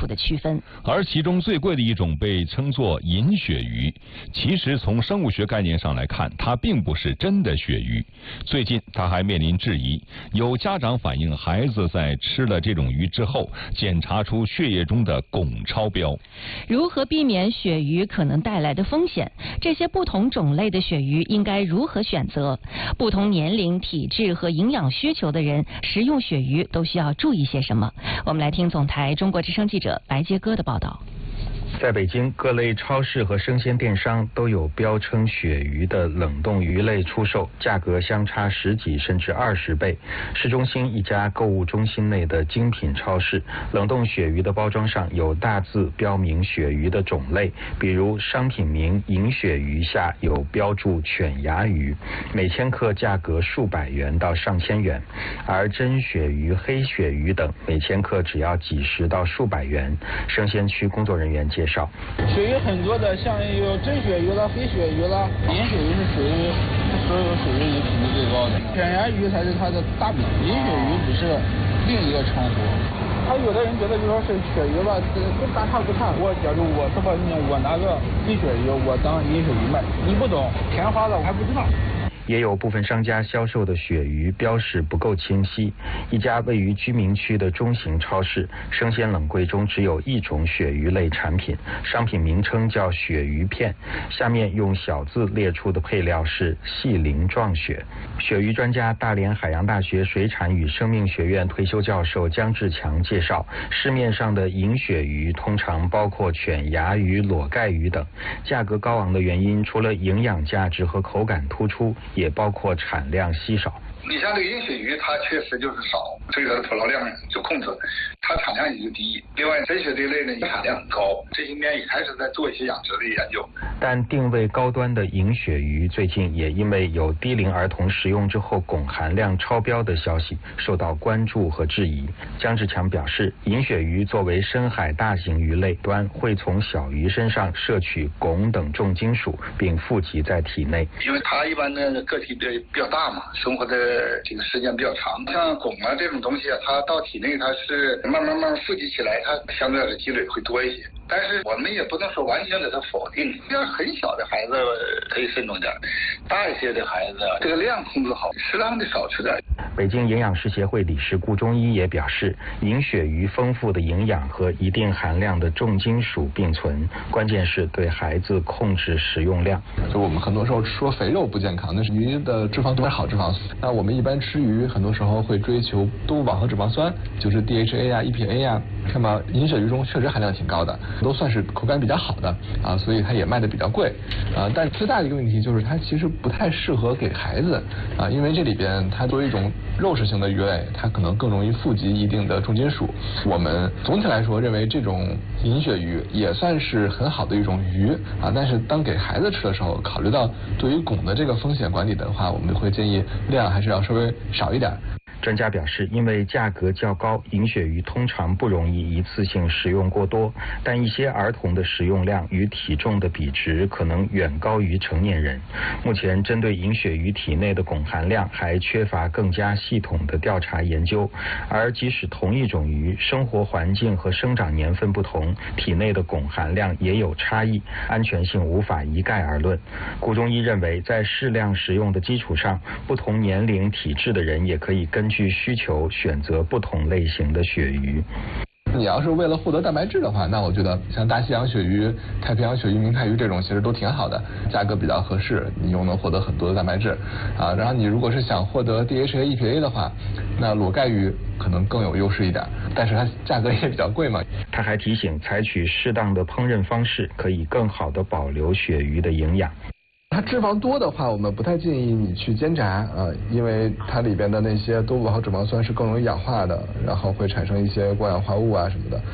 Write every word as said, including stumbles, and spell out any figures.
楚的区分。 而其中最贵的一种被称作银鳕鱼，其实从生物学概念上来看，它并不是真的鳕鱼。最近它还面临质疑，有家长反映孩子在吃了这种鱼之后，检查出血液中的汞超标。 如何避免鳕鱼可能带来的风险？这些不同种类的鳕鱼应该如何选择？不同年龄、体质和营养需求的人食用鳕鱼都需要注意些什么？我们来听总台中国之声记者白杰哥的报道。 在北京，各类超市和生鲜电商都有标称鳕鱼的冷冻鱼类出售，价格相差十几甚至二十倍。市中心一家购物中心内的精品超市，冷冻鳕鱼的包装上有大字标明鳕鱼的种类，比如商品名银鳕鱼下有标注犬牙鱼，每千克价格数百元到上千元，而真鳕鱼、黑鳕鱼等每千克只要几十到数百元。生鲜区工作人员介绍， 鳕鱼很多的，像有真鳕鱼了、黑鳕鱼了，银鳕鱼是属于所有鳕鱼里品质最高的，犬牙鱼才是它的大名，银鳕鱼只是另一个称呼。他有的人觉得就说是鳕鱼吧，都大差不差。我假如我这么我拿个银鳕鱼，我当银鳕鱼卖，你不懂填花的我还不知道。 也有部分商家销售的鳕鱼标识不够清晰。一家位于居民区的中型超市，生鲜冷柜中只有一种鳕鱼类产品，商品名称叫鳕鱼片，下面用小字列出的配料是细鳞状鳕。鳕鱼专家、大连海洋大学水产与生命学院退休教授姜志强介绍，市面上的银鳕鱼通常包括犬牙鱼、裸盖鱼等，价格高昂的原因除了营养价值和口感突出，也包括产量稀少。 你像这个银鳕鱼，它确实就是少，所以它的捕捞量就控制，它产量也就低。另外，真鳕这类呢，产量很高，这些年也开始在做一些养殖的研究。 但定位高端的银鳕鱼，最近也因为有低龄儿童食用之后汞含量超标的消息，受到关注和质疑。姜志强表示，银鳕鱼作为深海大型鱼类，端会从小鱼身上摄取汞等重金属，并富集在体内。 因为它一般的个体比比较大嘛，生活在这个时间比较长，像汞啊这种东西啊，它到体内它是慢慢慢慢富集起来，它相对来说积累会多一些。但是我们也不能说完全给它否定，要很小的孩子可以慎重点，大一些的孩子这个量控制好，适当的少吃点。 北京营养师协会理事顾中医也表示，银鳕鱼丰富的营养和一定含量的重金属并存，关键是对孩子控制食用量。 就我们很多时候说肥肉不健康，那是鱼的脂肪多是好脂肪。那我们一般吃鱼，很多时候会追求多饱和脂肪酸，就是 D H A 啊、E P A 啊。那么银鳕鱼中确实含量挺高的，都算是口感比较好的啊，所以它也卖的比较贵啊。但最大的一个问题就是它其实不太适合给孩子啊，因为这里边它作为一种肉食性的鱼类，它可能更容易富集一定的重金属。我们总体来说认为这种银鳕鱼也算是很好的一种鱼啊，但是当给孩子吃的时候，考虑到对于汞的这个风险管理的话，我们会建议量还是要稍微少一点。 专家表示，因为价格较高，银鳕鱼通常不容易一次性食用过多，但一些儿童的食用量与体重的比值可能远高于成年人。目前针对银鳕鱼体内的汞含量还缺乏更加系统的调查研究，而即使同一种鱼，生活环境和生长年份不同，体内的汞含量也有差异，安全性无法一概而论。顾中医认为，在适量食用的基础上，不同年龄体质的人也可以根据需求选择不同类型的鳕鱼。 你要是为了获得蛋白质的话，那我觉得像大西洋鳕鱼、太平洋鳕鱼、明太鱼这种其实都挺好的，价格比较合适，你又能获得很多的蛋白质啊。然后你如果是想获得 D H A、E P A 的话，那裸盖鱼可能更有优势一点，但是它价格也比较贵嘛。 他还提醒，采取适当的烹饪方式，可以更好的保留鳕鱼的营养。 它脂肪多的话，我们不太建议你去煎炸啊、呃，因为它里边的那些多饱和脂肪酸是更容易氧化的，然后会产生一些过氧化物啊什么的。